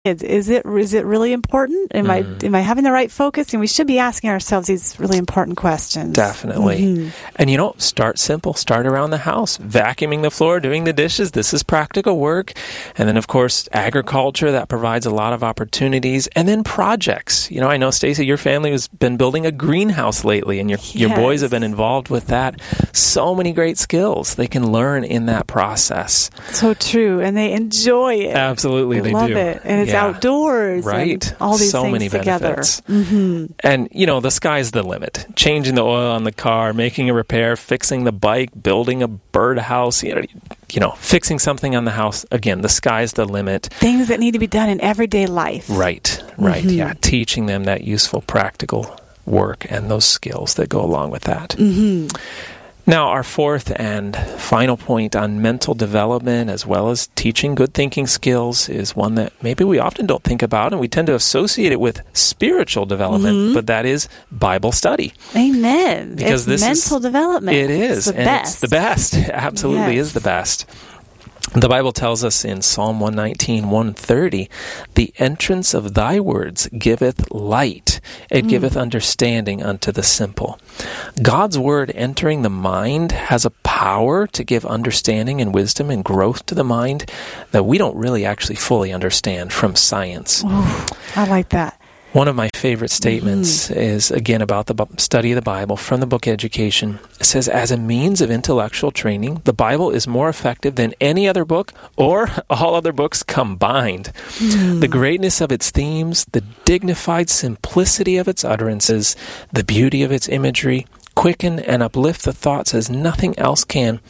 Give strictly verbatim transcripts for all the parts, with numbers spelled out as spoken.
kids. Is it is it really important? Am mm. I am I having the right focus? And we should be asking ourselves these really important questions. Definitely. Mm-hmm. And you know, start simple. Start around the house. Vacuuming the floor, doing the dishes. This is practical work. And then, of course, agriculture, that provides a lot of opportunities. And then projects. You know, I know, Stacy, your family has been building a greenhouse lately, and your, yes. your boys have been involved with that. So many great skills they can learn in that process. So true. And they enjoy it. Absolutely, they, they love do. it. And it's yeah. outdoors, right? And all these so things many together. Benefits. Mm-hmm. And you know, the sky's the limit. Changing the oil on the car, making a repair, fixing the bike, building a birdhouse. You know, you know, fixing something on the house. Again, the sky's the limit. Things that need to be done in everyday life. Right, right. Mm-hmm. Yeah, teaching them that useful, practical work and those skills that go along with that. Mm-hmm. Now, our fourth and final point on mental development, as well as teaching good thinking skills, is one that maybe we often don't think about, and we tend to associate it with spiritual development, mm-hmm. but that is Bible study. Amen. Because it's this mental is, development. It is. It's the and best. It's the best. It absolutely yes. is the best. The Bible tells us in Psalm one nineteen, one thirty, the entrance of thy words giveth light, it mm. giveth understanding unto the simple. God's word entering the mind has a power to give understanding and wisdom and growth to the mind that we don't really actually fully understand from science. Ooh, I like that. One of my favorite statements mm-hmm. is, again, about the study of the Bible from the book Education. It says, as a means of intellectual training, the Bible is more effective than any other book or all other books combined. Mm. The greatness of its themes, the dignified simplicity of its utterances, the beauty of its imagery, quicken and uplift the thoughts as nothing else can.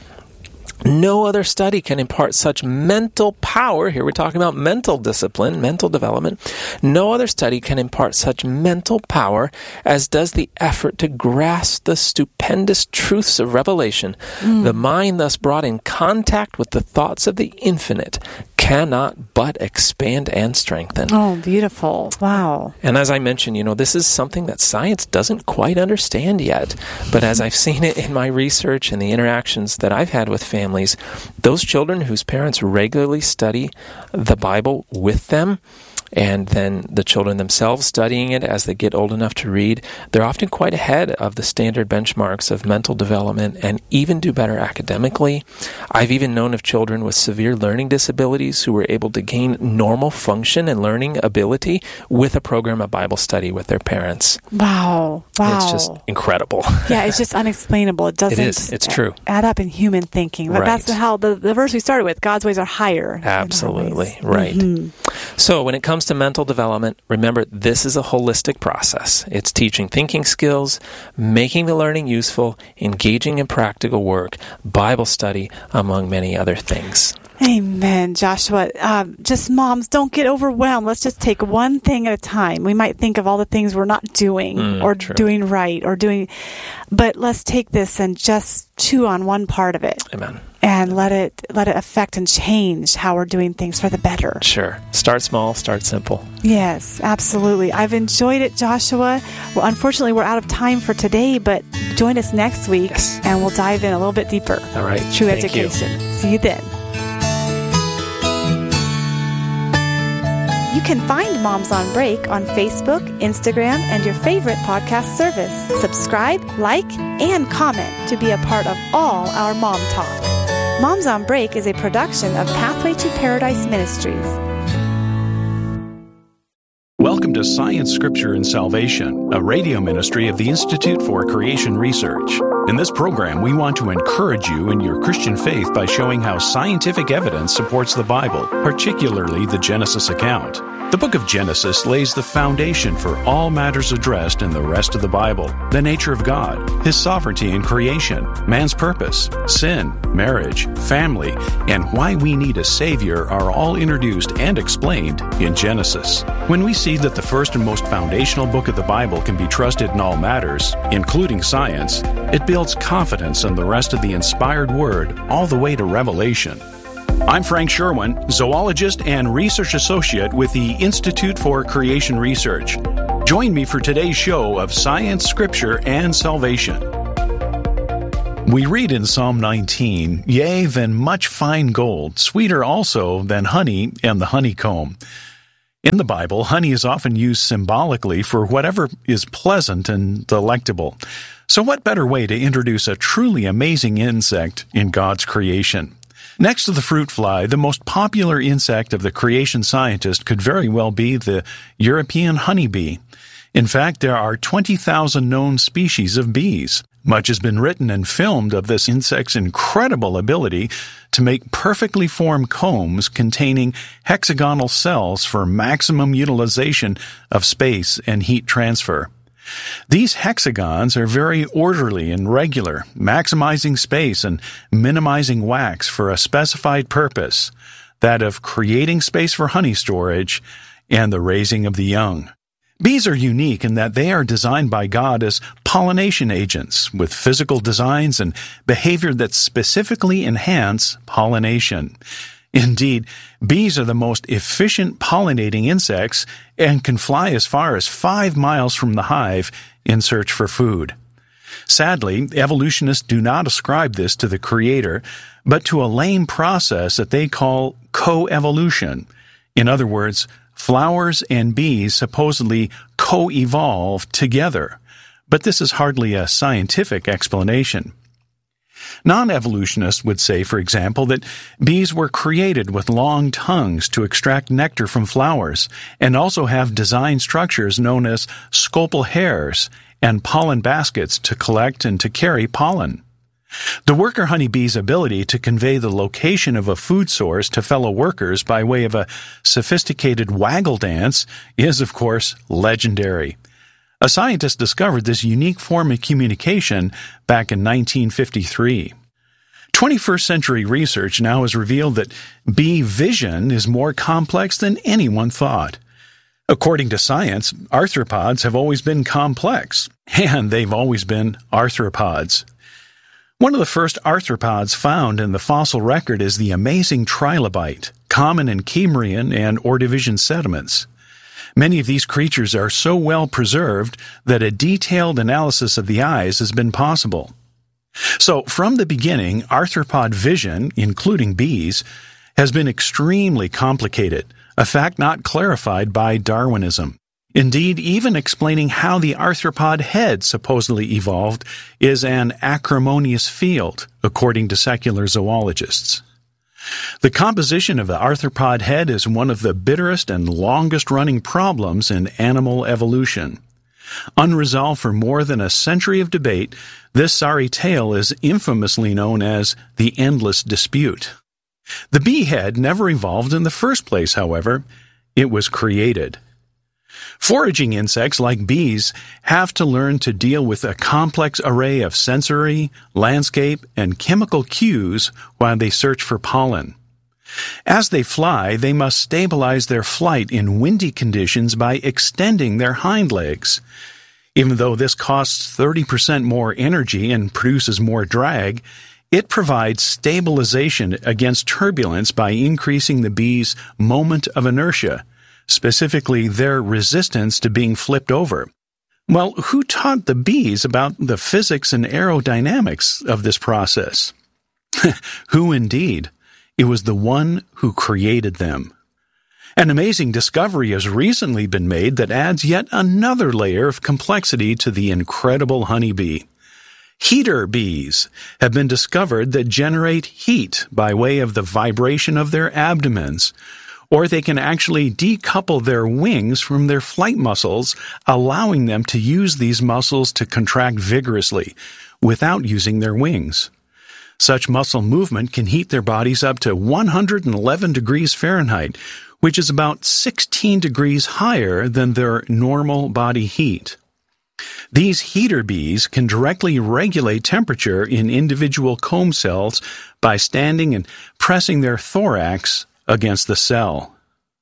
No other study can impart such mental power. Here we're talking about mental discipline, mental development. No other study can impart such mental power as does the effort to grasp the stupendous truths of revelation. Mm. The mind thus brought in contact with the thoughts of the infinite cannot but expand and strengthen. Oh, beautiful. Wow. And as I mentioned, you know, this is something that science doesn't quite understand yet. But as I've seen it in my research and the interactions that I've had with families, those children whose parents regularly study the Bible with them, and then the children themselves studying it as they get old enough to read, they're often quite ahead of the standard benchmarks of mental development and even do better academically. I've even known of children with severe learning disabilities who were able to gain normal function and learning ability with a program of Bible study with their parents. Wow. Wow. It's just incredible. Yeah, it's just unexplainable. It doesn't it is. It's true. add up in human thinking. But right. that's how the, the verse we started with, God's ways are higher. Absolutely. Right. Mm-hmm. So when it comes to mental development, remember, this is a holistic process. It's teaching thinking skills, making the learning useful, engaging in practical work, Bible study, among many other things. Amen, Joshua. Um, just moms, don't get overwhelmed. Let's just take one thing at a time. We might think of all the things we're not doing mm, or true. doing right or doing, but let's take this and just chew on one part of it. Amen. And let it let it affect and change how we're doing things for the better. Sure. Start small, start simple. Yes, absolutely. I've enjoyed it, Joshua. Well, unfortunately, we're out of time for today, but join us next week, yes. and we'll dive in a little bit deeper. All right. True Thank education. You. See you then. You can find Moms on Break on Facebook, Instagram, and your favorite podcast service. Subscribe, like, and comment to be a part of all our Mom Talk. Moms on Break is a production of Pathway to Paradise Ministries. Welcome to Science, Scripture, and Salvation, a radio ministry of the Institute for Creation Research. In this program, we want to encourage you in your Christian faith by showing how scientific evidence supports the Bible, particularly the Genesis account. The book of Genesis lays the foundation for all matters addressed in the rest of the Bible: the nature of God, His sovereignty in creation, man's purpose, sin, marriage, family, and why we need a Savior are all introduced and explained in Genesis. When we see that the first and most foundational book of the Bible can be trusted in all matters, including science, it builds confidence in the rest of the inspired Word all the way to Revelation. I'm Frank Sherwin, zoologist and research associate with the Institute for Creation Research. Join me for today's show of Science, Scripture, and Salvation. We read in Psalm nineteen, "Yea, than much fine gold, sweeter also than honey and the honeycomb." In the Bible, honey is often used symbolically for whatever is pleasant and delectable. So what better way to introduce a truly amazing insect in God's creation? Next to the fruit fly, the most popular insect of the creation scientist could very well be the European honeybee. In fact, there are twenty thousand known species of bees. Much has been written and filmed of this insect's incredible ability to make perfectly formed combs containing hexagonal cells for maximum utilization of space and heat transfer. These hexagons are very orderly and regular, maximizing space and minimizing wax for a specified purpose, that of creating space for honey storage and the raising of the young. Bees are unique in that they are designed by God as pollination agents with physical designs and behavior that specifically enhance pollination. Indeed, bees are the most efficient pollinating insects and can fly as far as five miles from the hive in search for food. Sadly, evolutionists do not ascribe this to the Creator, but to a lame process that they call coevolution. In other words, flowers and bees supposedly co-evolve together, but this is hardly a scientific explanation. Non-evolutionists would say, for example, that bees were created with long tongues to extract nectar from flowers, and also have design structures known as scopal hairs and pollen baskets to collect and to carry pollen. The worker honeybee's ability to convey the location of a food source to fellow workers by way of a sophisticated waggle dance is, of course, legendary. A scientist discovered this unique form of communication back in nineteen fifty-three. twenty-first century research now has revealed that bee vision is more complex than anyone thought. According to science, arthropods have always been complex, and they've always been arthropods. One of the first arthropods found in the fossil record is the amazing trilobite, common in Cambrian and Ordovician sediments. Many of these creatures are so well preserved that a detailed analysis of the eyes has been possible. So, from the beginning, arthropod vision, including bees, has been extremely complicated, a fact not clarified by Darwinism. Indeed, even explaining how the arthropod head supposedly evolved is an acrimonious field, according to secular zoologists. The composition of the arthropod head is one of the bitterest and longest-running problems in animal evolution. Unresolved for more than a century of debate, this sorry tale is infamously known as the endless dispute. The bee head never evolved in the first place, however. It was created. Foraging insects like bees have to learn to deal with a complex array of sensory, landscape, and chemical cues while they search for pollen. As they fly, they must stabilize their flight in windy conditions by extending their hind legs. Even though this costs thirty percent more energy and produces more drag, it provides stabilization against turbulence by increasing the bee's moment of inertia, specifically their resistance to being flipped over. Well, who taught the bees about the physics and aerodynamics of this process? Who indeed? It was the one who created them. An amazing discovery has recently been made that adds yet another layer of complexity to the incredible honeybee. Heater bees have been discovered that generate heat by way of the vibration of their abdomens, or they can actually decouple their wings from their flight muscles, allowing them to use these muscles to contract vigorously without using their wings. Such muscle movement can heat their bodies up to one hundred eleven degrees Fahrenheit, which is about sixteen degrees higher than their normal body heat. These heater bees can directly regulate temperature in individual comb cells by standing and pressing their thorax against the cell.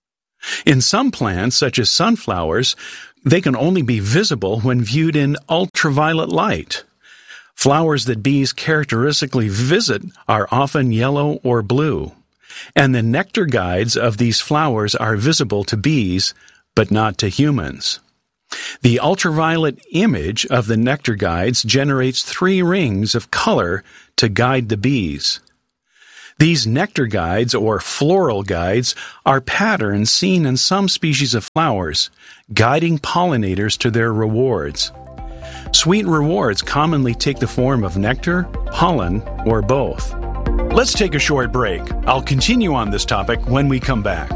In some plants, such as sunflowers, they can only be visible when viewed in ultraviolet light. Flowers that bees characteristically visit are often yellow or blue, and the nectar guides of these flowers are visible to bees, but not to humans. The ultraviolet image of the nectar guides generates three rings of color to guide the bees. These nectar guides, or floral guides, are patterns seen in some species of flowers, guiding pollinators to their rewards. Sweet rewards commonly take the form of nectar, pollen, or both. Let's take a short break. I'll continue on this topic when we come back.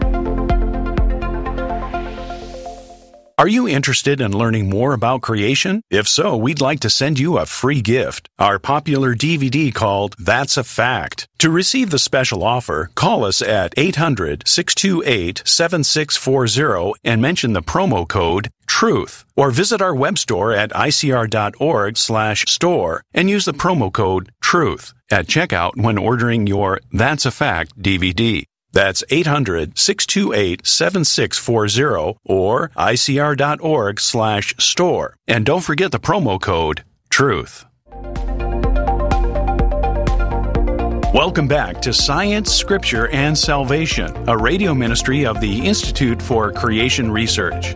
Are you interested in learning more about creation? If so, we'd like to send you a free gift, our popular D V D called That's a Fact. To receive the special offer, call us at eight hundred, six two eight, seven six four zero and mention the promo code TRUTH, or visit our web store at icr.org slash store and use the promo code TRUTH at checkout when ordering your That's a Fact D V D. That's eight hundred, six two eight, seven six four zero or icr.org slash store. And don't forget the promo code TRUTH. Welcome back to Science, Scripture, and Salvation, a radio ministry of the Institute for Creation Research.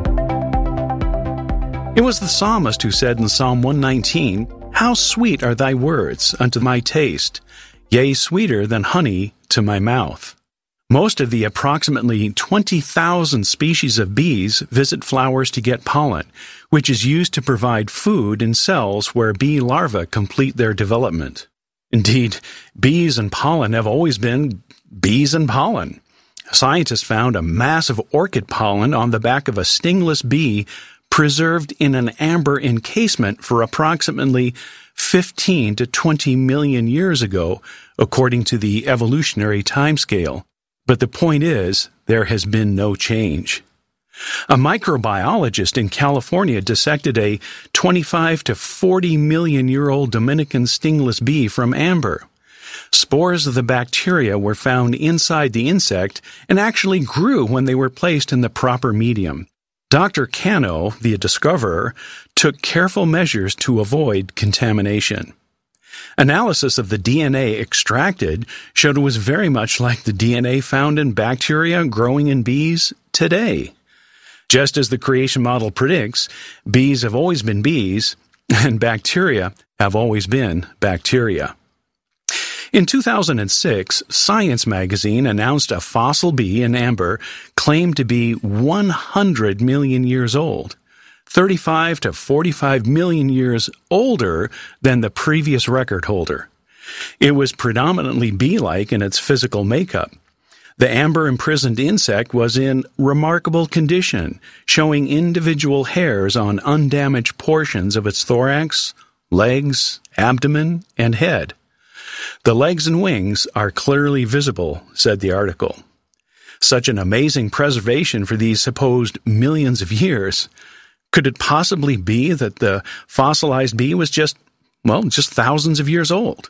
It was the psalmist who said in Psalm one nineteen, "How sweet are thy words unto my taste, yea, sweeter than honey to my mouth." Most of the approximately twenty thousand species of bees visit flowers to get pollen, which is used to provide food in cells where bee larvae complete their development. Indeed, bees and pollen have always been bees and pollen. Scientists found a mass of orchid pollen on the back of a stingless bee preserved in an amber encasement for approximately fifteen to twenty million years ago, according to the evolutionary timescale. But the point is, there has been no change. A microbiologist in California dissected a twenty-five to forty million year old Dominican stingless bee from amber. Spores of the bacteria were found inside the insect and actually grew when they were placed in the proper medium. Doctor Cano, the discoverer, took careful measures to avoid contamination. Analysis of the D N A extracted showed it was very much like the D N A found in bacteria growing in bees today. Just as the creation model predicts, bees have always been bees, and bacteria have always been bacteria. In two thousand six, Science magazine announced a fossil bee in amber claimed to be one hundred million years old, thirty-five to forty-five million years older than the previous record holder. It was predominantly bee-like in its physical makeup. The amber-imprisoned insect was in remarkable condition, showing individual hairs on undamaged portions of its thorax, legs, abdomen, and head. The legs and wings are clearly visible, said the article. Such an amazing preservation for these supposed millions of years. Could it possibly be that the fossilized bee was just, well, just thousands of years old?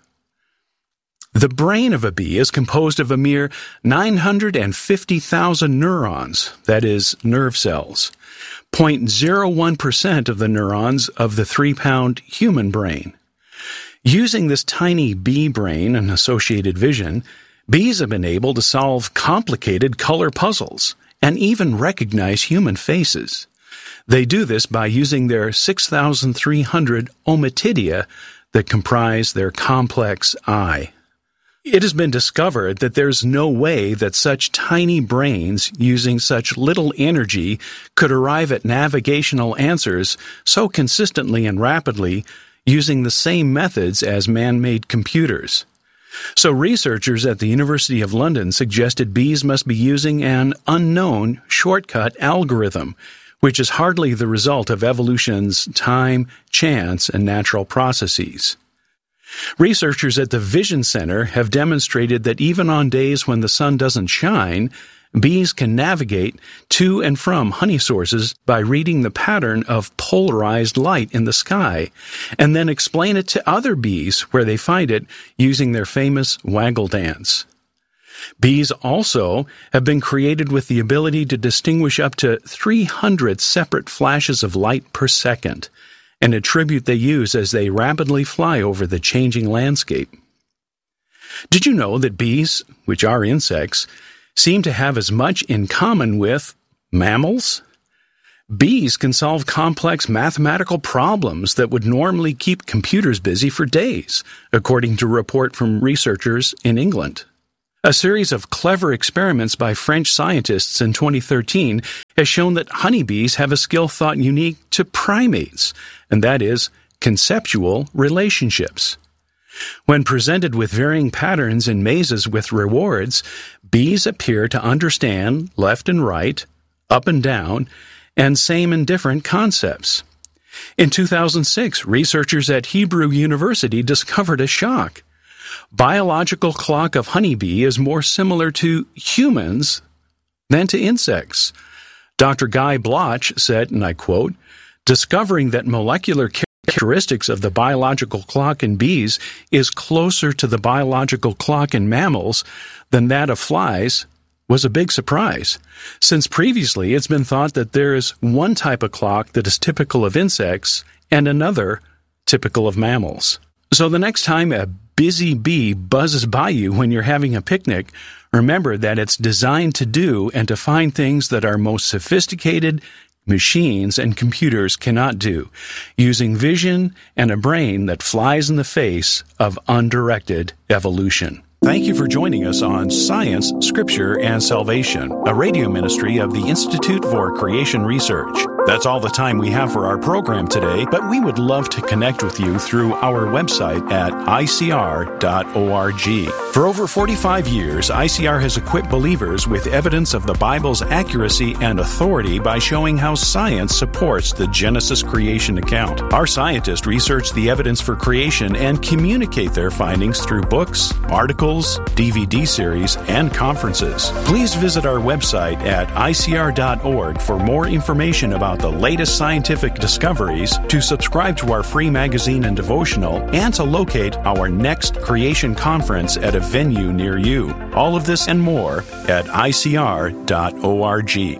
The brain of a bee is composed of a mere nine hundred fifty thousand neurons, that is, nerve cells, zero point zero one percent of the neurons of the three-pound human brain. Using this tiny bee brain and associated vision, bees have been able to solve complicated color puzzles and even recognize human faces. They do this by using their six thousand three hundred ommatidia that comprise their complex eye. It has been discovered that there's no way that such tiny brains using such little energy could arrive at navigational answers so consistently and rapidly using the same methods as man-made computers. So researchers at the University of London suggested bees must be using an unknown shortcut algorithm, which is hardly the result of evolution's time, chance, and natural processes. Researchers at the Vision Center have demonstrated that even on days when the sun doesn't shine, bees can navigate to and from honey sources by reading the pattern of polarized light in the sky, and then explain it to other bees where they find it using their famous waggle dance. Bees also have been created with the ability to distinguish up to three hundred separate flashes of light per second, an attribute they use as they rapidly fly over the changing landscape. Did you know that bees, which are insects, seem to have as much in common with mammals? Bees can solve complex mathematical problems that would normally keep computers busy for days, according to a report from researchers in England. A series of clever experiments by French scientists in twenty thirteen has shown that honeybees have a skill thought unique to primates, and that is conceptual relationships. When presented with varying patterns in mazes with rewards, bees appear to understand left and right, up and down, and same and different concepts. In two thousand six, researchers at Hebrew University discovered a shock. Biological clock of honeybee is more similar to humans than to insects. Doctor Guy Bloch said, and I quote, "Discovering that molecular characteristics of the biological clock in bees is closer to the biological clock in mammals than that of flies was a big surprise, since previously it's been thought that there is one type of clock that is typical of insects and another typical of mammals." So the next time a busy bee buzzes by you when you're having a picnic, remember that it's designed to do and to find things that our most sophisticated machines and computers cannot do, using vision and a brain that flies in the face of undirected evolution. Thank you for joining us on Science, Scripture, and Salvation, a radio ministry of the Institute for Creation Research. That's all the time we have for our program today, but we would love to connect with you through our website at I C R dot org. For over forty-five years, I C R has equipped believers with evidence of the Bible's accuracy and authority by showing how science supports the Genesis creation account. Our scientists research the evidence for creation and communicate their findings through books, articles, D V D series, and conferences. Please visit our website at I C R dot org for more information about the latest scientific discoveries, to subscribe to our free magazine and devotional, and to locate our next creation conference at a venue near you. All of this and more at I C R dot org.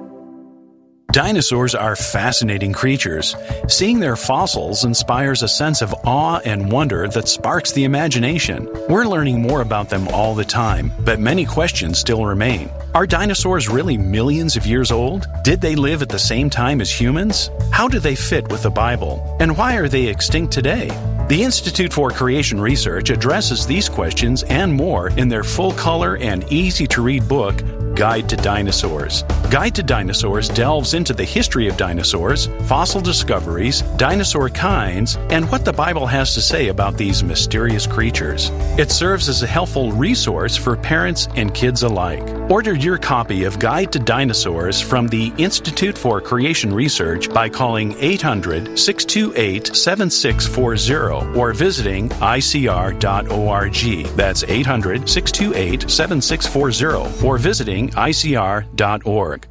Dinosaurs are fascinating creatures. Seeing their fossils inspires a sense of awe and wonder that sparks the imagination. We're learning more about them all the time, but many questions still remain. Are dinosaurs really millions of years old? Did they live at the same time as humans? How do they fit with the Bible? And why are they extinct today? The Institute for Creation Research addresses these questions and more in their full-color and easy-to-read book, Guide to Dinosaurs. Guide to Dinosaurs delves into the history of dinosaurs, fossil discoveries, dinosaur kinds, and what the Bible has to say about these mysterious creatures. It serves as a helpful resource for parents and kids alike. Order your copy of Guide to Dinosaurs from the Institute for Creation Research by calling eight hundred, six two eight, seven six four zero or visiting I C R dot org. That's eight hundred, six two eight, seven six four zero or visiting I C R dot org.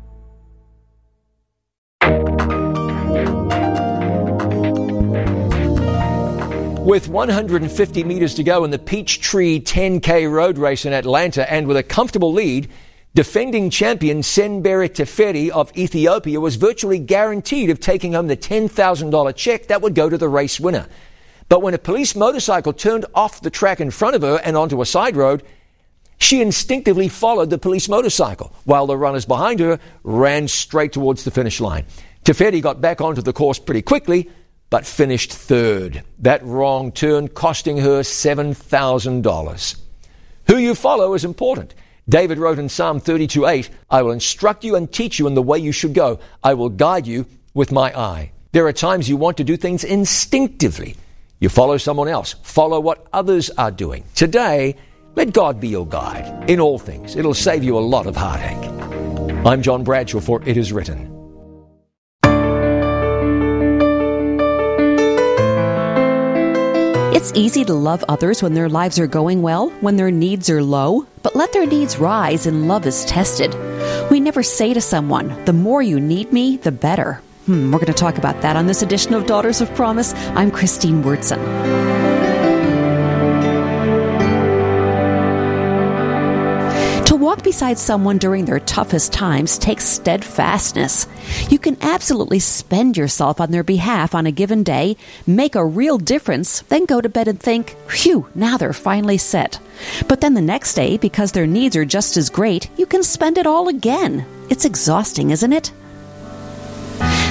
With one hundred fifty meters to go in the Peachtree ten K road race in Atlanta, and with a comfortable lead, defending champion Senbere Teferi of Ethiopia was virtually guaranteed of taking home the ten thousand dollars check that would go to the race winner. But when a police motorcycle turned off the track in front of her and onto a side road, she instinctively followed the police motorcycle, while the runners behind her ran straight towards the finish line. Teferi got back onto the course pretty quickly, but finished third. That wrong turn costing her seven thousand dollars. Who you follow is important. David wrote in Psalm thirty-two eight, "I will instruct you and teach you in the way you should go. I will guide you with my eye." There are times you want to do things instinctively. You follow someone else. Follow what others are doing. Today, let God be your guide in all things. It'll save you a lot of heartache. I'm John Bradshaw for It Is Written. It's easy to love others when their lives are going well, when their needs are low, but let their needs rise and love is tested. We never say to someone, "The more you need me, the better." Hmm, we're going to talk about that on this edition of Daughters of Promise. I'm Christine Wurtson. To walk beside someone during their toughest times takes steadfastness. You can absolutely spend yourself on their behalf on a given day, make a real difference, then go to bed and think, "Phew, now they're finally set." But then the next day, because their needs are just as great, you can spend it all again. It's exhausting, isn't it?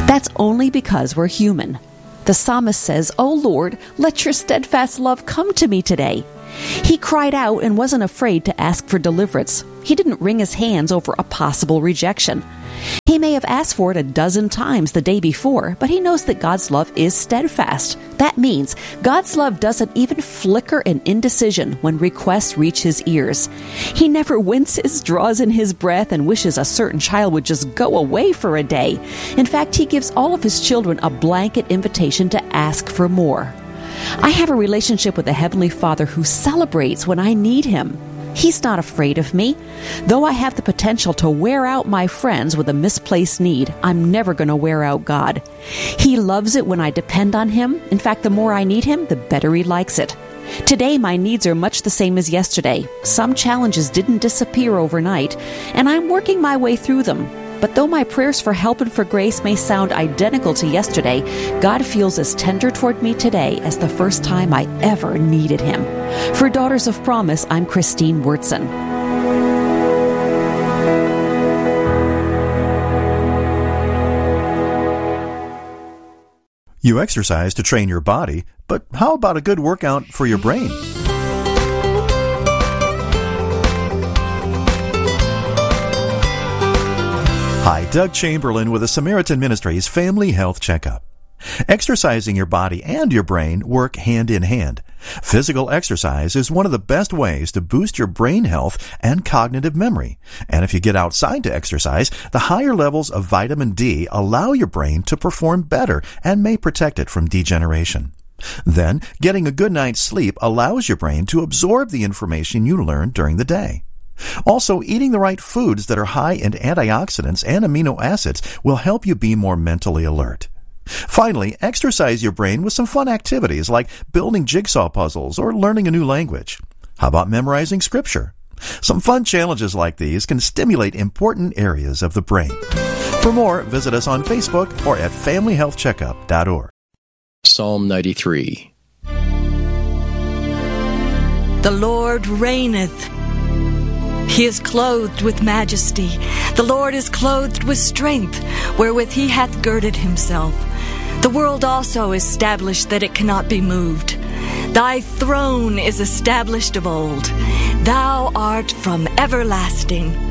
That's only because we're human. The psalmist says, "O Lord, let your steadfast love come to me today." He cried out and wasn't afraid to ask for deliverance. He didn't wring his hands over a possible rejection. He may have asked for it a dozen times the day before, but he knows that God's love is steadfast. That means God's love doesn't even flicker in indecision when requests reach his ears. He never winces, draws in his breath, and wishes a certain child would just go away for a day. In fact, he gives all of his children a blanket invitation to ask for more. I have a relationship with a Heavenly Father who celebrates when I need him. He's not afraid of me. Though I have the potential to wear out my friends with a misplaced need, I'm never going to wear out God. He loves it when I depend on him. In fact, the more I need him, the better he likes it. Today, my needs are much the same as yesterday. Some challenges didn't disappear overnight, and I'm working my way through them. But though my prayers for help and for grace may sound identical to yesterday, God feels as tender toward me today as the first time I ever needed him. For Daughters of Promise, I'm Christine Wurtson. You exercise to train your body, but how about a good workout for your brain? Hi, Doug Chamberlain with the Samaritan Ministries Family Health Checkup. Exercising your body and your brain work hand in hand. Physical exercise is one of the best ways to boost your brain health and cognitive memory. And if you get outside to exercise, the higher levels of vitamin D allow your brain to perform better and may protect it from degeneration. Then, getting a good night's sleep allows your brain to absorb the information you learned during the day. Also, eating the right foods that are high in antioxidants and amino acids will help you be more mentally alert. Finally, exercise your brain with some fun activities like building jigsaw puzzles or learning a new language. How about memorizing scripture? Some fun challenges like these can stimulate important areas of the brain. For more, visit us on Facebook or at family health checkup dot org. Psalm ninety-three. The Lord reigneth. He is clothed with majesty. The Lord is clothed with strength, wherewith he hath girded himself. The world also is established that it cannot be moved. Thy throne is established of old. Thou art from everlasting.